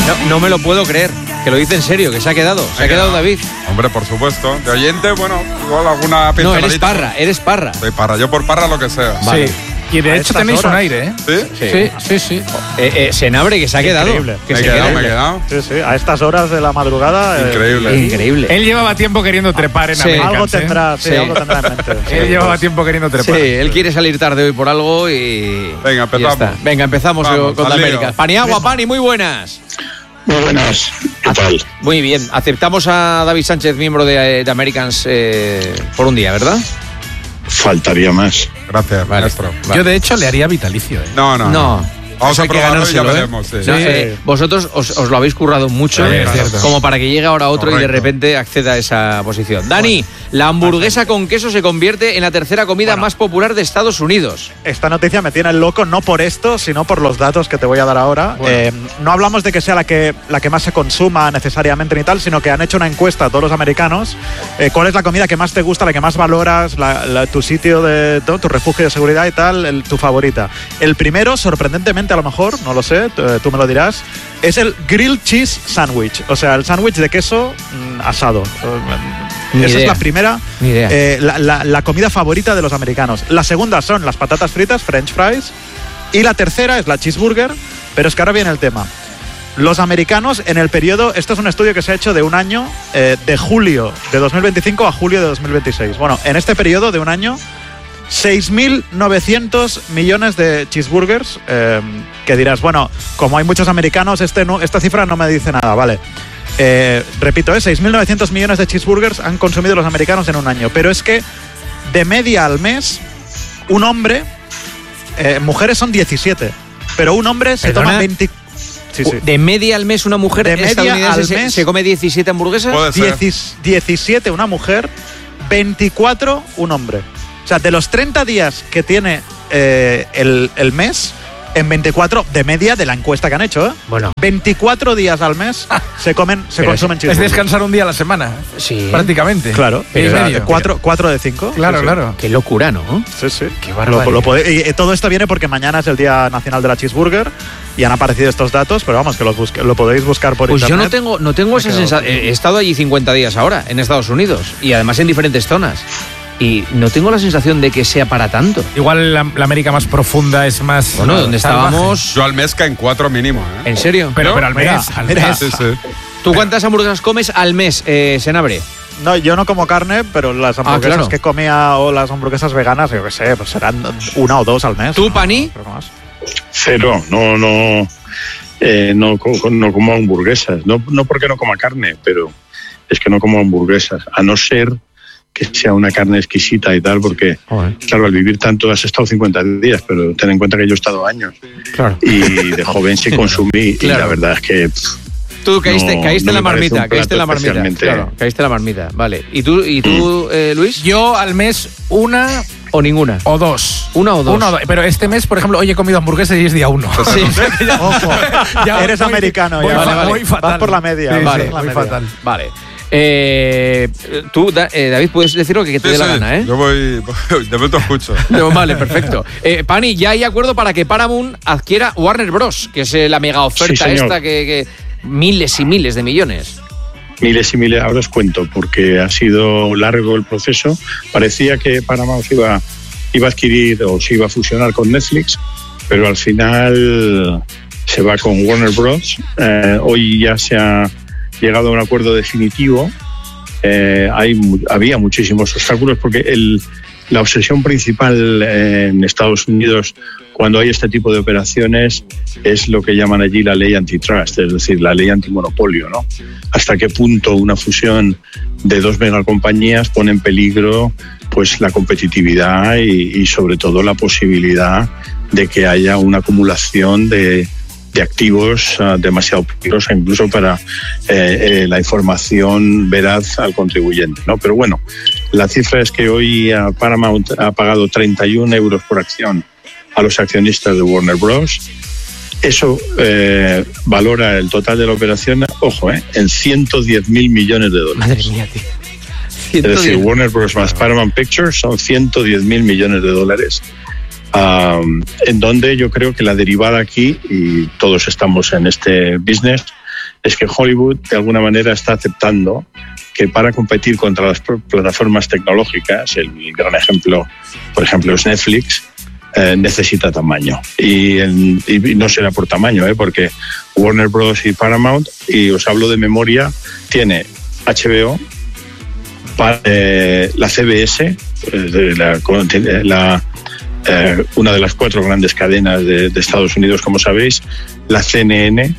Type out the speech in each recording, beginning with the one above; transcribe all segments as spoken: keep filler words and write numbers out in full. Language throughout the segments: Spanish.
No, no me lo puedo creer, que lo dice en serio, que se ha quedado, se ha quedado David. Hombre, por supuesto. De oyente, bueno, igual alguna pinceladita. No, eres Parra, eres Parra. Soy Parra, yo por Parra lo que sea. Vale. Sí. Y de hecho tenéis un aire, ¿eh? ¿Sí? Sí, sí, sí. Eh, eh, Senabre, que se ha quedado. Increíble. Que Me he se quedado, queda. me he quedado. Sí, sí, a estas horas de la madrugada. eh, Increíble. Increíble. Él llevaba tiempo queriendo trepar en Sí. Americans, algo ¿eh? tendrá, sí, Sí. algo tendrá en mente. Sí, Él llevaba pues. tiempo queriendo Sí, trepar. él quiere salir tarde hoy por algo y. Venga, y ya empezamos. está. Venga, empezamos Vamos, con al la lío. América. Paniagua, Pani, muy buenas. Muy buenas, ¿qué tal? Muy bien, aceptamos a David Sánchez, miembro de, de Americans, eh, por un día, ¿verdad? Faltaría más. Gracias, Vale. maestro. Vale. Yo de hecho le haría vitalicio, ¿eh? No, no. No. Vamos Eso a hay que probarlo y ya ganárselo, ¿eh? veremos. Sí. No, eh, vosotros os, os lo habéis currado mucho, Sí, es cierto. como para que llegue ahora otro y de Correcto. repente acceda a esa posición. Dani, la hamburguesa con queso se convierte en la tercera comida Bueno. más popular de Estados Unidos. Esta noticia me tiene loco, no por esto, sino por los datos que te voy a dar ahora. Bueno. Eh, no hablamos de que sea la que, la que más se consuma necesariamente ni tal, sino que han hecho una encuesta a todos los americanos. Eh, ¿Cuál es la comida que más te gusta, la que más valoras, la- la- tu sitio de tu, tu refugio de seguridad y tal, el- tu favorita? El primero, sorprendentemente a lo mejor, no lo sé, tú, tú me lo dirás, es el grilled cheese sandwich, o sea, el sándwich de queso mm, asado. Ni Esa idea. es la primera, Ni idea. eh, la, la- la comida favorita de los americanos. La segunda son las patatas fritas, french fries. Y la tercera es la cheeseburger, pero es que ahora viene el tema. Los americanos en el periodo, esto es un estudio que se ha hecho de un año, eh, de julio de dos mil veinticinco a julio de dos mil veintiséis. Bueno, en este periodo de un año, seis mil novecientos millones de cheeseburgers, eh, que dirás, bueno, como hay muchos americanos, este no- esta cifra no me dice nada, vale. Eh, repito, ¿eh? seis mil novecientos millones de cheeseburgers han consumido los americanos en un año, pero es que de media al mes, un hombre, eh, mujeres son diecisiete, pero un hombre se ¿Perdona? toma veinte... Sí, sí. De media al mes una mujer De media estadounidense al se, mes. se come diecisiete hamburguesas. Puede ser. Diecis- diecisiete una mujer, veinticuatro un hombre. O sea, de los treinta días que tiene eh, el, el mes, en veinticuatro de media de la encuesta que han hecho, ¿eh? Bueno, veinticuatro días al mes se comen, se Pero consumen Es cheeseburgers. descansar un día a la semana, sí. prácticamente. Claro, Y o sea, medio. cuatro, cuatro de cinco. Claro, Sí, sí. claro. Qué locura, ¿no? Sí, sí. Qué Lo- barbaridad. lo puede- y, y todo esto viene porque mañana es el Día Nacional de la Cheeseburger y han aparecido estos datos, pero vamos, que los busque- lo podéis buscar por Pues yo internet. no tengo, no tengo esa quedado- sensación. He estado allí cincuenta días ahora, en Estados Unidos, y además en diferentes zonas. Y no tengo la sensación de que sea para tanto. Igual la, la América más profunda es más. Bueno, donde salvaje. estábamos. Yo al mes caen cuatro mínimo, ¿eh? ¿En serio? Pero, ¿No? pero al Mira, mes, al mira. mes. Sí, sí. ¿Tú cuántas hamburguesas comes al mes, eh, Senabre? No, yo no como carne, pero las hamburguesas claro. que comía o las hamburguesas veganas, yo qué sé, pues serán una o dos al mes. ¿Tú, No, Pani? pero no más. Cero, no, no, eh, no, co- no como hamburguesas. No, no porque no coma carne, pero es que no como hamburguesas, a no ser que sea una carne exquisita y tal, porque, claro, al vivir tanto has estado cincuenta días, pero ten en cuenta que yo he estado años. Claro. Y de joven sí consumí, Claro. y la verdad es que pff, Tú caíste, No, caíste no en la me parece marmita, un caíste en la plato marmita. especialmente- Claro, caíste en la marmita, vale. ¿Y tú, y tú eh, Luis? Yo al mes una ¿O ninguna? o dos. ¿Una o dos? Una o dos. Pero este mes, por ejemplo, hoy he comido hamburguesas y es día uno. Sí. Ojo, Ya eres voy- americano. voy ya. fa- Vale, vale. voy fatal. Vas por la media. Sí, vas sí, por la voy media. fatal. Vale. Eh, tú, Da- eh, David, puedes decir lo que te Sí, dé la sí. gana, ¿eh? Yo voy. De momento escucho. No, vale, perfecto. Eh, Pani, ya hay acuerdo para que Paramount adquiera Warner Bros., que es eh, la mega oferta Sí, señor. esta que, que miles y miles de millones. miles y miles, ahora os cuento, porque ha sido largo el proceso. Parecía que Paramount se iba, iba a adquirir o se iba a fusionar con Netflix, pero al final se va con Warner Bros. Eh, hoy ya se ha llegado a un acuerdo definitivo. Eh, hay, mu- había muchísimos obstáculos porque el, la obsesión principal en Estados Unidos cuando hay este tipo de operaciones es lo que llaman allí la ley antitrust, es decir, la ley antimonopolio, ¿no? Hasta qué punto una fusión de dos megacompañías pone en peligro pues la competitividad y, y sobre todo la posibilidad de que haya una acumulación de, de activos uh, demasiado peligrosa incluso para eh, eh, la información veraz al contribuyente, ¿no? Pero bueno, la cifra es que hoy uh, Paramount ha pagado treinta y un euros por acción a los accionistas de Warner Bros. Eso eh, valora el total de la operación, ojo, eh, en ciento diez mil millones de dólares. Madre mía, tío. Es decir, Warner Bros. Más Paramount Pictures son ciento diez mil millones de dólares. Um, en donde yo creo que la derivada aquí, y todos estamos en este business, es que Hollywood de alguna manera está aceptando que para competir contra las plataformas tecnológicas, el gran ejemplo, por ejemplo, es Netflix, eh, necesita tamaño. Y, en, y no será por tamaño, ¿eh? Porque Warner Bros. Y Paramount, y os hablo de memoria, tiene H B O, pa, eh, la C B S, eh, la, la, eh, una de las cuatro grandes cadenas de, de Estados Unidos, como sabéis, la C N N,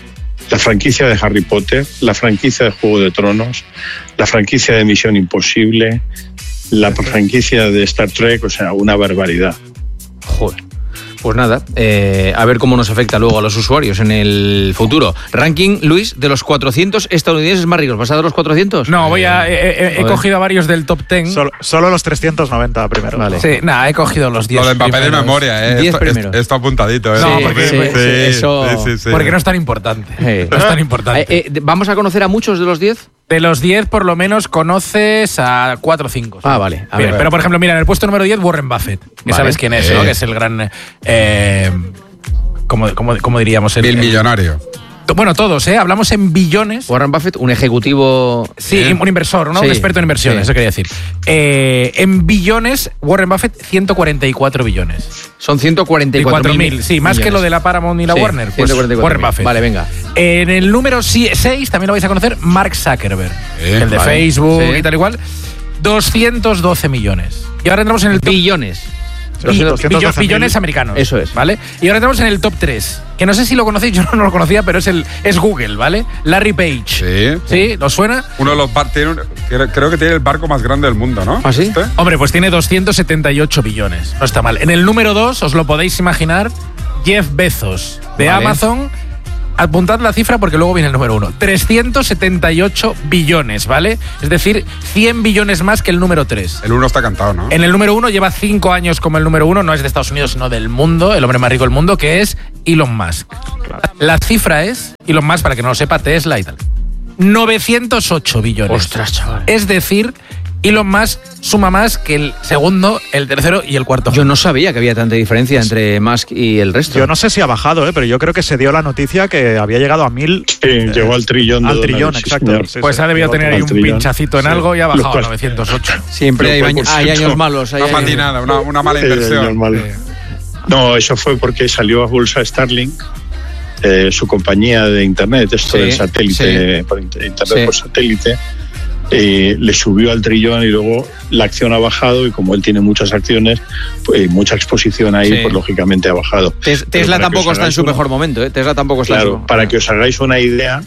la franquicia de Harry Potter, la franquicia de Juego de Tronos, la franquicia de Misión Imposible, la franquicia de Star Trek, o sea, una barbaridad. Joder. Pues nada, eh, a ver cómo nos afecta luego a los usuarios en el futuro. Ranking, Luis, de los cuatrocientos estadounidenses más ricos. ¿Vas a dar los cuatrocientos? No, voy a, he, he, he cogido a varios del top diez. Solo, solo los trescientos noventa primero. Vale. Sí, nada, he cogido los diez. Lo del papel de memoria, ¿eh? diez Esto, primeros. esto apuntadito, ¿eh? No, Sí, porque, sí, porque- sí, eso- sí, sí, sí. porque no es tan importante. Eh. No es tan importante. Eh, eh, ¿Vamos a conocer a muchos de los diez? De los diez, por lo menos, conoces a cuatro o cinco. Ah, vale. A Mira, ver. pero, por ejemplo, mira, en el puesto número diez, Warren Buffett. Que Vale. sabes quién es, Eh. ¿no? Que es el gran... Eh, ¿cómo, cómo, cómo diríamos? El, Bill el- millonario. Bueno, todos, ¿eh? Hablamos en billones. Warren Buffett, un ejecutivo... Sí, Bien. un inversor, ¿no? Sí, Un experto en inversiones, sí. eso quería decir. Eh, en billones, Warren Buffett, ciento cuarenta y cuatro billones. Son ciento cuarenta y cuatro mil. Sí, más que lo de la Paramount y la Sí, Warner. Pues ciento cuarenta y cuatro Warren mil. Buffett. Vale, venga. En el número seis, también lo vais a conocer, Mark Zuckerberg. Eh, el de vale. Facebook Sí. y tal igual. doscientos doce millones. Y ahora entramos en el top... Billones. Bi- doscientos doce billo- mil. billones americanos. Eso es. ¿Vale? Y ahora entramos en el top tres. Que no sé si lo conocéis, yo no lo conocía, pero es el es Google, ¿vale? Larry Page. Sí. ¿Sí? ¿Os suena? Uno de los bar- tiene un- creo creo que tiene el barco más grande del mundo, ¿no? ¿Ah, sí? Este. Hombre, pues tiene doscientos setenta y ocho billones. No está mal. En el número dos, os lo podéis imaginar, Jeff Bezos, de Vale. Amazon. Apuntad la cifra porque luego viene el número uno. trescientos setenta y ocho billones, ¿vale? Es decir, cien billones más que el número tres. El uno está cantado, ¿no? En el número uno lleva cinco años como el número uno, no es de Estados Unidos, sino del mundo, el hombre más rico del mundo, que es Elon Musk. La cifra es, Elon Musk, para que no lo sepa, Tesla y tal, novecientos ocho billones. Ostras, chaval. Es decir, Elon Musk suma más que el segundo, el tercero y el cuarto. Yo no sabía que había tanta diferencia entre Musk y el resto. Yo no sé si ha bajado, ¿eh? Pero yo creo que se dio la noticia que había llegado a mil. Sí, llegó al trillón. de Al trillón, dólares, sí, exacto. señor. Sí, Pues sí. ha debido Llegó tener ahí al un trillón. pinchacito en Sí. algo y ha Lo bajado a cual- novecientos ocho. Siempre Lo hay, cual, bañ- por hay cierto, años malos. Hay Una años- patinada, una, una mala Eh, inversión. normal. No, eso fue porque salió a bolsa Starlink, eh, su compañía de internet, esto Sí, del satélite, sí. por inter- internet Sí. por satélite, eh, le subió al trillón y luego la acción ha bajado y como él tiene muchas acciones, pues, mucha exposición ahí, Sí. pues lógicamente ha bajado. Tes- Pero Tesla para que tampoco os está en hagáis su una- mejor momento, ¿eh? Tesla tampoco está en Claro, su... para que os hagáis una idea,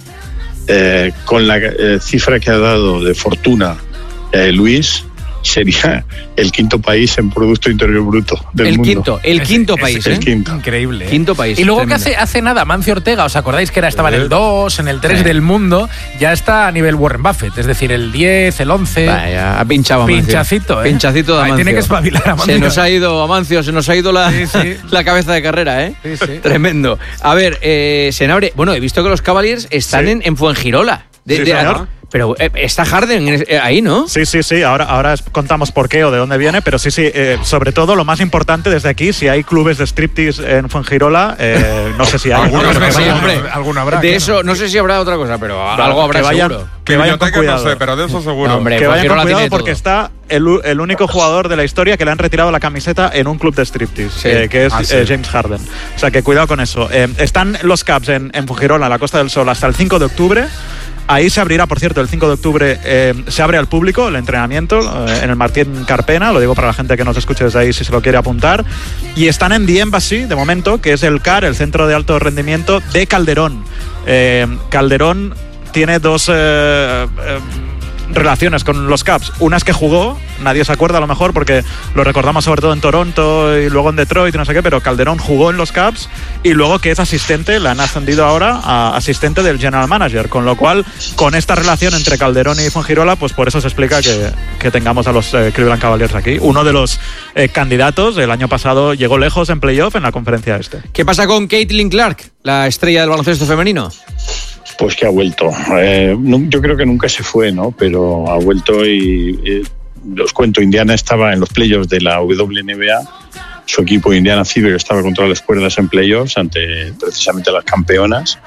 eh, con la eh, cifra que ha dado de fortuna eh, Luis, sería el quinto país en Producto Interior Bruto del El mundo. quinto, el Es- quinto es- país, el ¿eh? quinto. Increíble. ¿eh? Quinto país. Y luego que tremendo. hace, hace nada, Mancio Ortega, ¿os acordáis que era, estaba en el Sí. dos, en el tres Sí. del mundo? Ya está a nivel Warren Buffett, es decir, el diez, el once. Vaya, ha pinchado Amancio. Pinchacito, ¿eh? Pinchacito de Ay, Amancio. tiene que espabilar Amancio. Se nos ha ido, Amancio, se nos ha ido la, Sí, sí. la cabeza de carrera, ¿eh? Sí, sí. Tremendo. A ver, eh, Senabre, bueno, he visto que los Cavaliers están Sí. en, en Fuengirola. De- Sí, de- señor. pero eh, está Harden en- eh, ahí, ¿no? Sí, sí, sí. Ahora, ahora es- contamos por qué o de dónde viene, pero sí, sí. eh, sobre todo, lo más importante desde aquí, si hay clubes de striptease en Fuengirola, eh, no sé si hay. Algunos pero que sí, vayan- hombre. Alguno habrá. de claro. eso, no sé si habrá otra cosa, pero Claro, algo habrá que vayan- seguro. Que vayan con Biblioteca no cuidado. sé, pero de eso seguro. No, hombre. Que vayan con Fuengirola cuidado tiene porque todo. está el, u- el único jugador de la historia que le han retirado la camiseta en un club de striptease, Sí. eh, que es Ah, sí. eh, James Harden. O sea que cuidado con eso. Eh, están los Cavs en, en Fuengirola, en la Costa del Sol, hasta el cinco de octubre. Ahí se abrirá, por cierto, el cinco de octubre eh, se abre al público el entrenamiento eh, en el Martín Carpena, lo digo para la gente que nos escuche desde ahí si se lo quiere apuntar. Y están en The Embassy, de momento, que es el C A R, el Centro de Alto Rendimiento de Calderón. Eh, Calderón tiene dos... eh, eh, relaciones con los Cavs. Una es que jugó, nadie se acuerda a lo mejor porque lo recordamos sobre todo en Toronto y luego en Detroit y no sé qué, pero Calderón jugó en los Cavs y luego que es asistente, la han ascendido ahora a asistente del general manager, con lo cual con esta relación entre Calderón y Fuengirola, pues por eso se explica que, que tengamos a los eh, Cleveland Cavaliers aquí. Uno de los eh, candidatos, el año pasado llegó lejos en playoff en la conferencia este. ¿Qué pasa con Caitlin Clark, la estrella del baloncesto femenino? Pues que ha vuelto. Eh, no- yo creo que nunca se fue, ¿no? Pero ha vuelto y eh, os cuento, Indiana estaba en los playoffs de la W N B A. Su equipo Indiana Fever estaba contra las cuerdas en playoffs ante precisamente las campeonas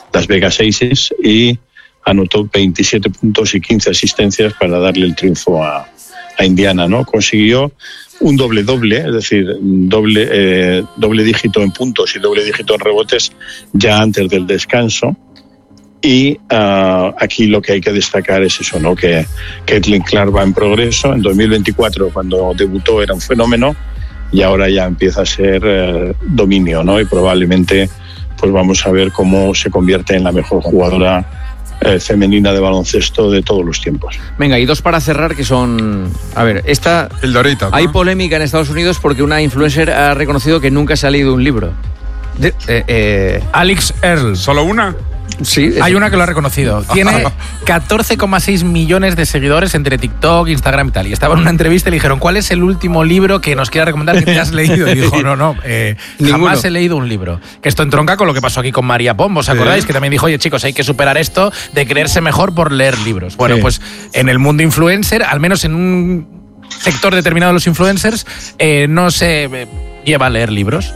Las Vegas Aces y anotó veintisiete puntos y quince asistencias para darle el triunfo a, a Indiana, ¿no? Consiguió un doble-doble, es decir, doble, eh, doble dígito en puntos y doble dígito en rebotes ya antes del descanso. Y uh, aquí lo que hay que destacar es eso, ¿no? Que Caitlin Clark va en progreso. En dos mil veinticuatro, cuando debutó, era un fenómeno y ahora ya empieza a ser eh, dominio, ¿no? Y probablemente pues vamos a ver cómo se convierte en la mejor jugadora Eh, femenina de baloncesto de todos los tiempos. Venga, y dos para cerrar que son... A ver, esta... El Dorito, ¿no? Hay polémica en Estados Unidos porque una influencer ha reconocido que nunca se ha leído un libro. De, eh, eh, Alex Earl. ¿Solo una? Sí. Hay una que lo ha reconocido. Tiene catorce coma seis millones de seguidores entre TikTok, Instagram y tal. Y estaba en una entrevista y le dijeron, ¿cuál es el último libro que nos quiera recomendar que te has leído? Y dijo, no, no, eh, jamás he leído un libro. Que esto entronca con lo que pasó aquí con María Pombo, ¿os acordáis? Sí. Que también dijo, oye chicos, hay que superar esto de creerse mejor por leer libros. Bueno, sí. Pues en el mundo influencer, al menos en un sector determinado de los influencers, eh, no se eh, lleva a leer libros.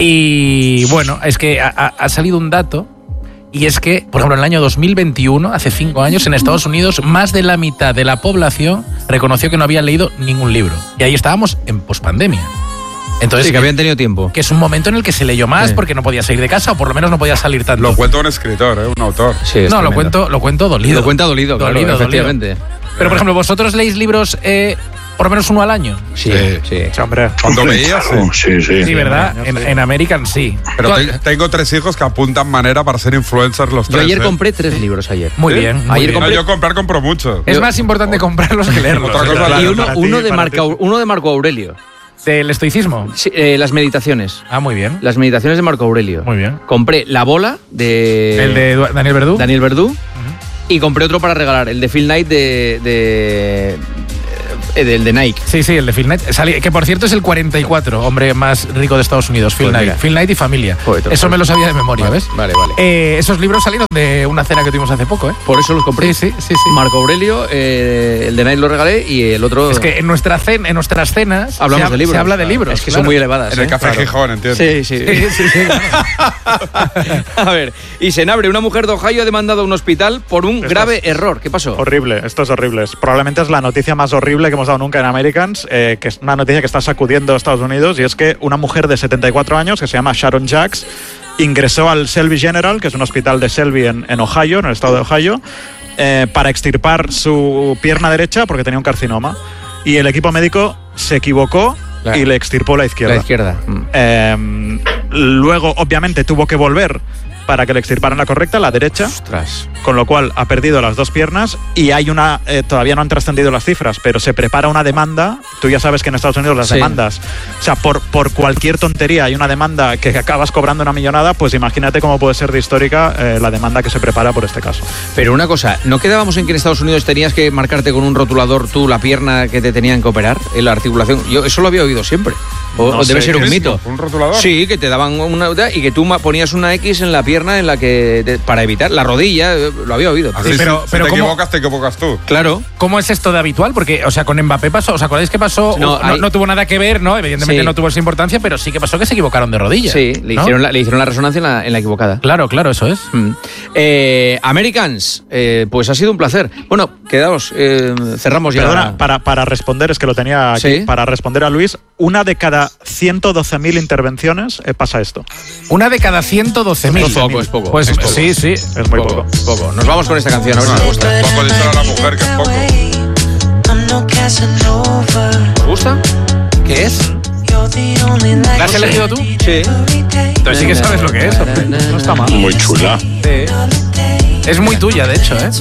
Y bueno, es que ha, ha salido un dato. Y es que, por ejemplo, en el año dos mil veintiuno, hace cinco años, en Estados Unidos, más de la mitad de la población reconoció que no había leído ningún libro. Y ahí estábamos en pospandemia. Entonces, sí, que habían tenido tiempo. Que es un momento en el que se leyó más sí. porque no podía salir de casa o por lo menos no podía salir tanto. Lo cuenta un escritor, ¿eh? Un autor. Sí, no, lo cuento, lo cuento dolido. Lo cuenta dolido, claro, dolido, efectivamente. Dolido. Pero, por ejemplo, ¿vosotros leéis libros eh, por lo menos uno al año? Sí, sí. sí. Hombre. Cuando veías, sí. Sí, sí. Sí, ¿verdad? En, en American sí. Pero te, tengo tres hijos que apuntan manera para ser influencers los tres. Yo ayer ¿eh? compré tres libros ayer. Muy ¿Sí? bien. Muy ayer bien. compré... No, yo comprar compro mucho. Es más importante comprarlos que leerlos. Otra cosa y la uno, uno, de Marco, uno de Marco Aurelio. ¿Del estoicismo? Sí, eh, las meditaciones. Ah, muy bien. Las meditaciones de Marco Aurelio. Muy bien. Compré La Bola de... ¿El de Daniel Verdú? Daniel Verdú. Uh-huh. Y compré otro para regalar, el de Phil Knight de... de el de Nike. Sí, sí, el de Phil Knight. Que por cierto es el cuarenta y cuatro, hombre más rico de Estados Unidos, Phil pues Knight. Mira. Phil Knight y familia. Joder, eso me lo sabía de memoria, vale, ¿ves? Vale, vale. Eh, esos libros salieron de una cena que tuvimos hace poco, ¿eh? Por eso los compré. Sí, sí, sí. sí. Marco Aurelio, eh, el de Nike lo regalé y el otro... Es que en, nuestra cena, en nuestras cenas hablamos se, de libros. Se habla de libros. Es que claro. son muy elevadas. En el ¿eh? Café claro. Gijón, ¿entiendes? Sí, sí. sí, sí, sí A ver, y Senabre, una mujer de Ohio ha demandado a un hospital por un Esto grave es error. ¿Qué pasó? Horrible, esto es horrible. Probablemente es la noticia más horrible que hemos dado nunca en Americans, eh, que es una noticia que está sacudiendo a Estados Unidos, y es que una mujer de setenta y cuatro años, que se llama Sharon Jacks, ingresó al Shelby General, que es un hospital de Shelby en, en Ohio, en el estado de Ohio, eh, para extirpar su pierna derecha porque tenía un carcinoma. Y el equipo médico se equivocó claro. y le extirpó la izquierda. La izquierda. Mm. Eh, luego, obviamente, tuvo que volver para que le extirparan la correcta, la derecha. Ostras. Con lo cual ha perdido las dos piernas y hay una, eh, todavía no han trascendido las cifras, pero se prepara una demanda. Tú ya sabes que en Estados Unidos las sí. demandas, o sea, por, por cualquier tontería hay una demanda que acabas cobrando una millonada, pues imagínate cómo puede ser de histórica eh, la demanda que se prepara por este caso. Pero una cosa, ¿no quedábamos en que en Estados Unidos tenías que marcarte con un rotulador tú la pierna que te tenían que operar en la articulación? Yo eso lo había oído siempre. O, no o debe sé, ser un mito. ¿Un rotulador? Sí, que te daban una y que tú ponías una X en la pierna en la que de, para evitar la rodilla, lo había oído. Así, pero, si, pero si te ¿cómo, equivocas, te equivocas tú. Claro. ¿Cómo es esto de habitual? Porque, o sea, con Mbappé pasó, ¿os acordáis que pasó? No, no, hay... no tuvo nada que ver, ¿no? Evidentemente sí. no tuvo esa importancia, pero sí que pasó que se equivocaron de rodilla. Sí, le, ¿no? hicieron, la, le hicieron la resonancia en la, en la equivocada. Claro, claro, eso es. Mm. Eh, Americans, eh, pues ha sido un placer. Bueno, quedaos, eh, cerramos ya. Perdona, para, para responder, es que lo tenía aquí, ¿sí? Para responder a Luis, una de cada ciento doce mil intervenciones eh, pasa esto. Una de cada ciento doce mil. Es poco, es poco. Pues es poco. sí, sí. Es muy poco. poco. poco. Nos vamos con esta canción, a ver si nos gusta. Poco dice a la mujer que es poco. ¿Te gusta? ¿Qué es? ¿La has elegido tú? Sí. Entonces sí que sabes lo que es. No está mal. Muy chula. Sí. Es muy tuya, de hecho, ¿eh?